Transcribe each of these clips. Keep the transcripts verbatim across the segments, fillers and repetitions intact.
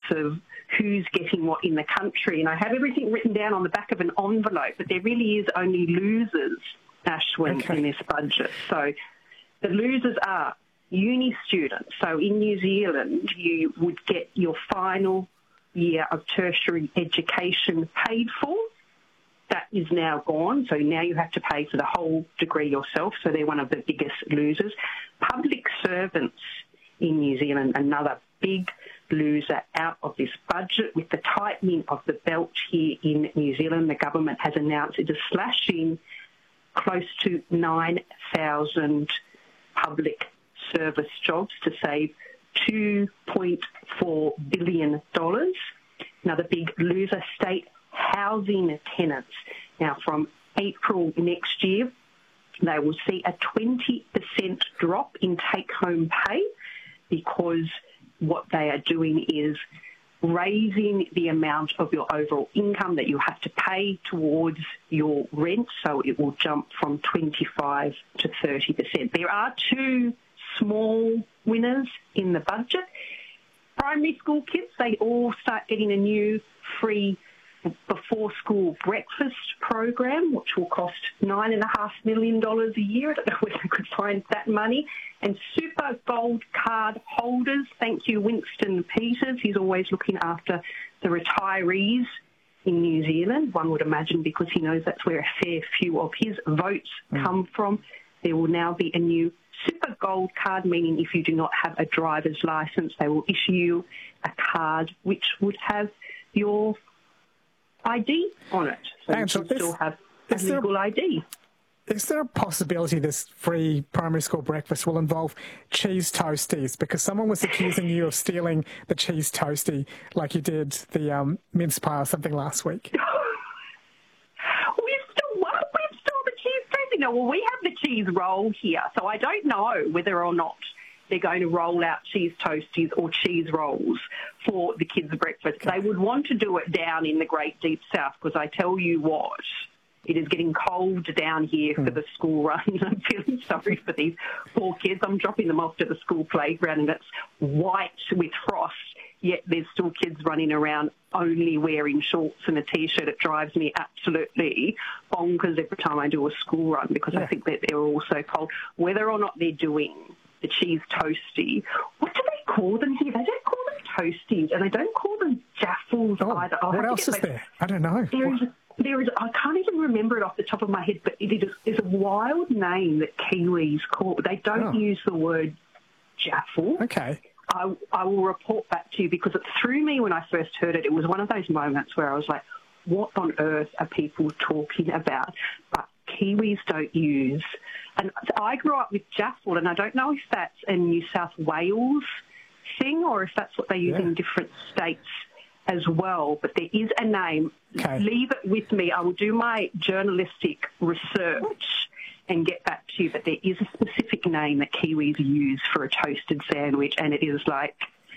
of who's getting what in the country. And I have everything written down on the back of an envelope, but there really is only losers, Ashwin, okay. in this budget. So the losers are uni students. So in New Zealand, you would get your final year of tertiary education paid for. That is now gone, so now you have to pay for the whole degree yourself, so they're one of the biggest losers. Public servants in New Zealand, another big loser out of this budget. With the tightening of the belt here in New Zealand, the government has announced it is slashing close to nine thousand public service jobs to save two point four billion dollars. Another big loser, state housing tenants. Now, from April next year, they will see a twenty percent drop in take-home pay because what they are doing is raising the amount of your overall income that you have to pay towards your rent, so it will jump from twenty-five to thirty percent. There are two small winners in the budget. Primary school kids, they all start getting a new free before-school breakfast program, which will cost nine point five million dollars a year. I don't know where they could find that money. And super gold card holders, thank you, Winston Peters. He's always looking after the retirees in New Zealand, one would imagine, because he knows that's where a fair few of his votes mm. come from. There will now be a new super gold card, meaning if you do not have a driver's licence, they will issue you a card which would have your I D on it. So Angela, you can still is, have a is legal there, I D. Is there a possibility this free primary school breakfast will involve cheese toasties? Because someone was accusing you of stealing the cheese toastie like you did the um, mince pie or something last week. We've still what? We've still the cheese toastie. No, well, we have the cheese roll here, so I don't know whether or not they're going to roll out cheese toasties or cheese rolls for the kids' breakfast. Okay. They would want to do it down in the Great Deep South, because I tell you what, it is getting cold down here mm. for the school run. I'm feeling sorry for these poor kids. I'm dropping them off to the school playground and it's white with frost, yet there's still kids running around only wearing shorts and a T-shirt. It drives me absolutely bonkers every time I do a school run, because yeah. I think that they're all so cold. Whether or not they're doing the cheese toastie, what do they call them here? They don't call them toasties, and they don't call them jaffles oh, either. I'll what else is like, there? I don't know. There is, there is, I can't even remember it off the top of my head, but it is it's a wild name that Kiwis call. They don't oh. use the word jaffle. Okay. I, I will report back to you, because it threw me when I first heard it. It was one of those moments where I was like, what on earth are people talking about? But Kiwis don't use. And I grew up with jaffle, and I don't know if that's a New South Wales thing or if that's what they use yeah. in different states as well. But there is a name. Okay. Leave it with me. I will do my journalistic research and get back to you. But there is a specific name that Kiwis use for a toasted sandwich, and it is like...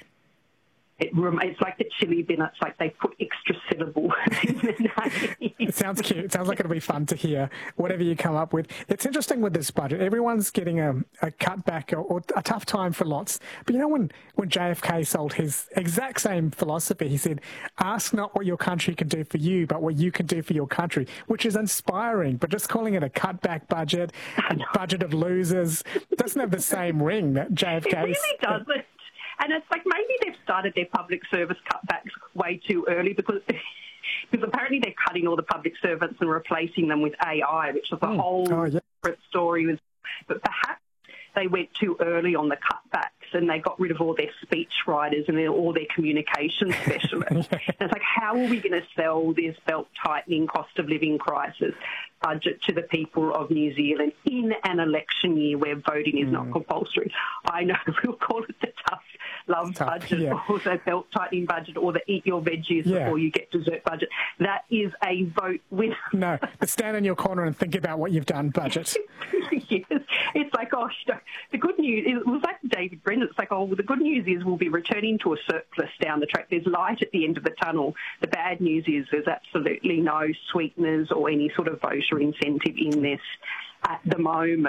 It, it's like the chili bin. It's like they put extra syllables in the name. It sounds cute. It sounds like it'll be fun to hear whatever you come up with. It's interesting with this budget. Everyone's getting a, a cutback or, or a tough time for lots. But you know, when, when J F K sold his exact same philosophy, he said, ask not what your country can do for you, but what you can do for your country, which is inspiring. But just calling it a cutback budget, a budget of losers, doesn't have the same ring that J F K... It really doesn't. And it's like maybe they've started their public service cutbacks way too early, because because apparently they're cutting all the public servants and replacing them with A I, which is a mm. whole oh, yeah. different story. But perhaps they went too early on the cutbacks and they got rid of all their speech writers and all their communication specialists. yeah. And it's like, how are we going to sell this belt-tightening cost of living crisis budget to the people of New Zealand in an election year where voting is mm. not compulsory? I know we'll call it the tough love tough, budget yeah. or the belt-tightening budget or the eat your veggies yeah. before you get dessert budget. That is a vote winner. No, but stand in your corner and think about what you've done budget. Yes. It's like, oh, the good news, it was like David Brennan, it's like, oh, well, the good news is we'll be returning to a surplus down the track. There's light at the end of the tunnel. The bad news is there's absolutely no sweeteners or any sort of voter incentive in this at the moment.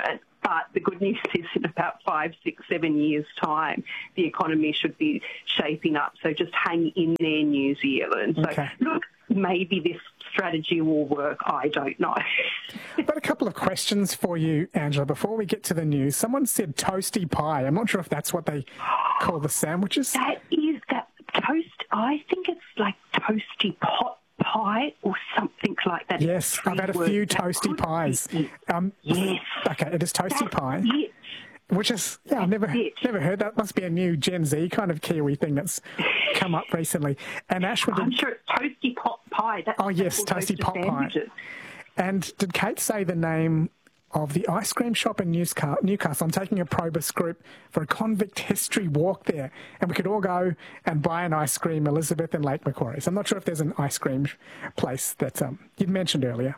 But the good news is in about five, six, seven years' time, the economy should be shaping up. So just hang in there, New Zealand. So, okay. look, maybe this strategy will work. I don't know. I've got a couple of questions for you, Angela, before we get to the news. Someone said toasty pie. I'm not sure if that's what they call the sandwiches. That is that toast. I think it's like toasty pot pie or something like that. Yes, I've had a few toasty pies. Um, yes. Okay, it is toasty That's pie. it. Which is, yeah, I've never, never heard that. Must be a new Gen Z kind of Kiwi thing that's come up recently. And Ashwood, I'm sure it's toasty pot pie. That's oh, yes, toasty pot pie. And did Kate say the name of the ice cream shop in Newcastle? I'm taking a Probus group for a convict history walk there, and we could all go and buy an ice cream, Elizabeth and Lake Macquarie. So I'm not sure if there's an ice cream place that um, you'd mentioned earlier.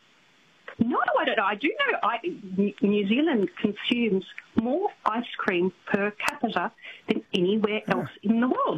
No, I don't know. I do know I, New Zealand consumes more ice cream per capita than anywhere else yeah. in the world.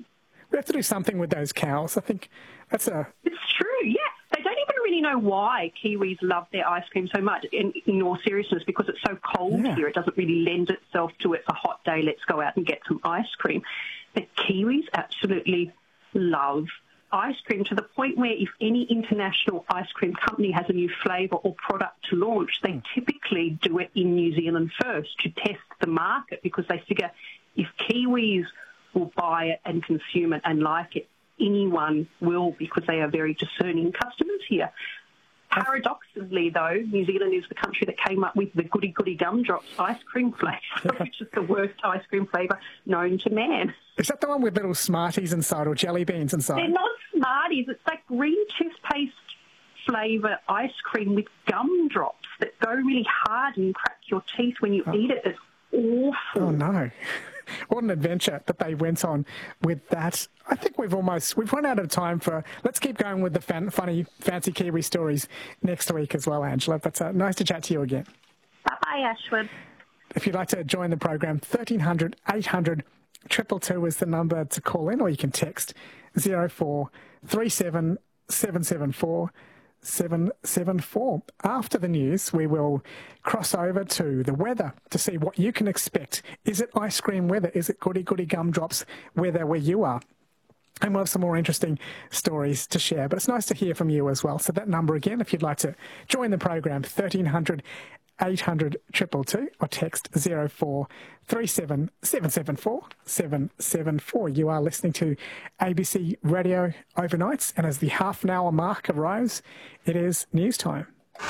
We have to do something with those cows. I think that's a... It's true, yeah. They don't even really know why Kiwis love their ice cream so much, in, in all seriousness, because it's so cold yeah. here. It doesn't really lend itself to it's a hot day, let's go out and get some ice cream. But Kiwis absolutely love ice cream, to the point where if any international ice cream company has a new flavour or product to launch, they mm. typically do it in New Zealand first to test the market, because they figure if Kiwis will buy it and consume it and like it, anyone will, because they are very discerning customers here. Paradoxically, though, New Zealand is the country that came up with the Goody Goody Gumdrops ice cream flavour, yeah. which is the worst ice cream flavour known to man. Is that the one with little Smarties inside or jelly beans inside? They're not Smarties. It's like green toothpaste flavour ice cream with gumdrops that go really hard and crack your teeth when you oh. eat it. It's awful. Oh, no. What an adventure that they went on with that. I think we've almost, we've run out of time for, let's keep going with the fan, funny, fancy Kiwi stories next week as well, Angela. But uh, nice to chat to you again. Bye-bye, Ashwood. If you'd like to join the program, thirteen hundred, eight hundred, two two two is the number to call in, or you can text zero four three seven seven seven four seven seven four. After the news, we will cross over to the weather to see what you can expect. Is it ice cream weather? Is it goody goody gumdrops weather where you are? And we'll have some more interesting stories to share. But it's nice to hear from you as well. So that number again, if you'd like to join the program, thirteen hundred, eight hundred, two two two, or text zero four three seven seven seven four seven seven four. You are listening to A B C Radio Overnights, and as the half an hour mark arrives, it is news time.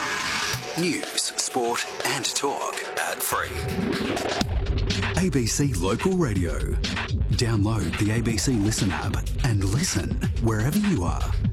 News, sport and talk ad-free. A B C Local Radio. Download the A B C Listen app and listen wherever you are.